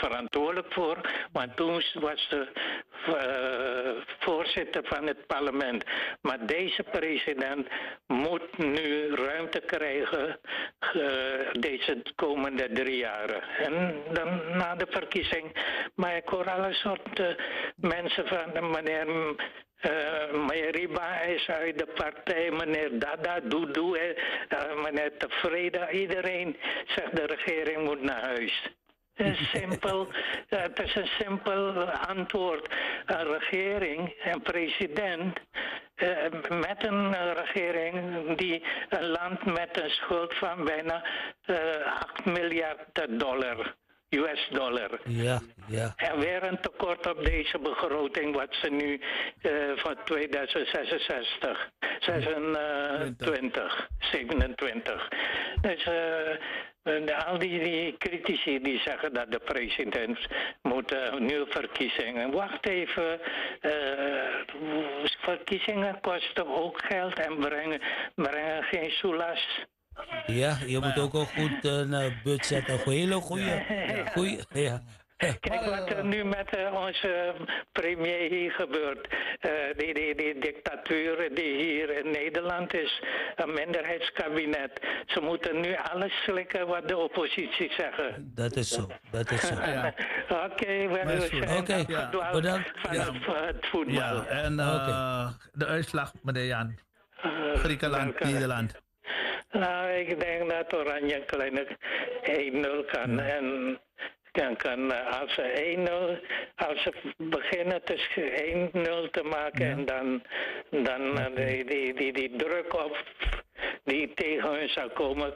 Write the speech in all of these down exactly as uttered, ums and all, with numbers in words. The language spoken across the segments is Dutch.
verantwoordelijk voor, want toen was de uh, voorzitter van het parlement. Maar deze president moet nu ruimte krijgen uh, deze komende drie jaren. En dan na de verkiezing, maar ik hoor alle soorten mensen van meneer Uh, meneer Riba is uit de partij, meneer Dada, Doedoe, uh, meneer Tevreden. Iedereen zegt de regering moet naar huis. Simpel, uh, het is een simpel antwoord. Een regering, een president, uh, met een uh, regering die een land met een schuld van bijna uh, acht miljard dollar. U S dollar. Ja, ja. En weer een tekort op deze begroting, wat ze nu uh, van tweeduizend zesenzestig, zesentwintig, zevenentwintig. Dus uh, al die, die critici die zeggen dat de president moet uh, nieuwe verkiezingen. Wacht even, uh, verkiezingen kosten ook geld en brengen, brengen geen soelaas. Ja, je moet ook een goed uh, budget, een hele goede. Ja. Goeie, ja. Kijk wat er nu met uh, onze premier hier gebeurt. Uh, die, die, die dictatuur die hier in Nederland is, een minderheidskabinet. Ze moeten nu alles slikken wat de oppositie zeggen. Dat is zo, dat is zo. Ja. Oké, okay, we zijn okay. ja. Bedankt. Vanaf ja. het voetbal. Ja, en uh, okay. de uitslag, meneer Jan. Uh, Griekenland, Nederland. Nou, ik denk dat Oranje een kleine één nul kan. Ja. En kan, kan, als ze één nul, als ze beginnen te één nul te maken ja. en dan, dan okay. die, die, die, die druk op die tegen hun zou komen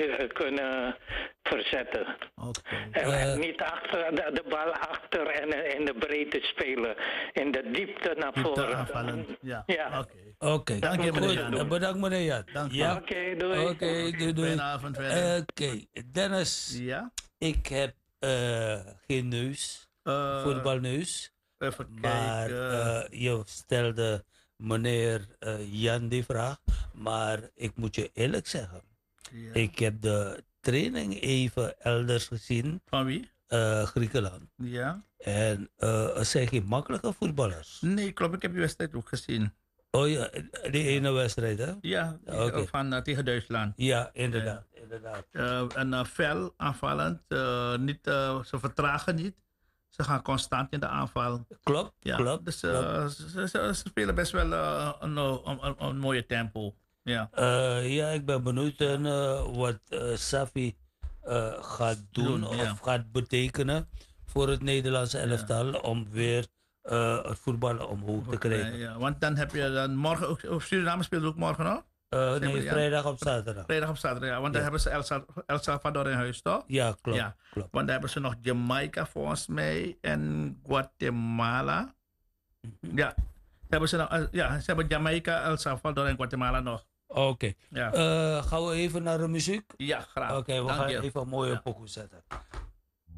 kunnen verzetten. Okay. En uh, niet achter, de, de bal achter en in de breedte spelen. In de diepte naar voren. Aanvallen. Ja, ja. oké. Okay. Oké, okay. Dank je meneer Jan. Bedankt meneer Jan. Dank ja. Oké, okay, doei. Oké, okay, doei, doei. Goedenavond verder. Oké, okay. Dennis. Ja? Ik heb uh, geen neus. Uh, voetbalneus. Even maar uh, je stelde meneer uh, Jan die vraag. Maar ik moet je eerlijk zeggen. Ja. Ik heb de training even elders gezien. Van wie? Uh, Griekenland. Ja. En uh, er zijn geen makkelijke voetballers. Nee, klopt. Ik heb die wedstrijd ook gezien. Oh ja, die ene wedstrijd hè? Ja, okay. van uh, tegen Duitsland. Ja, inderdaad. Ja. inderdaad. Uh, en uh, fel aanvallend. Uh, niet, uh, ze vertragen niet. Ze gaan constant in de aanval. Klopt, ja, klopt. Dus uh, klopt. Ze, ze, ze spelen best wel uh, een, een, een, een mooie tempo. Ja, uh, ja ik ben benieuwd uh, wat uh, Safi uh, gaat doen, doen of ja. gaat betekenen voor het Nederlandse elftal ja. om weer uh, het voetballen omhoog te krijgen. Ja, want dan heb je dan morgen ook, of Suriname speelt ook morgen nog? Uh, nee, ja? vrijdag op zaterdag. Vrijdag op zaterdag, ja. Want ja. dan hebben ze El, Sal El Salvador in huis, toch? Ja, klopt, ja. klopt. Want dan hebben ze nog Jamaica volgens mij en Guatemala. Mm-hmm. Ja. Hebben ze, nog, ja, ze hebben Jamaica, El Salvador en Guatemala nog. Oké. Okay. Ja. Uh, gaan we even naar de muziek? Ja, graag. Oké, okay, we Dank gaan je. even een mooie ja. pokoe zetten.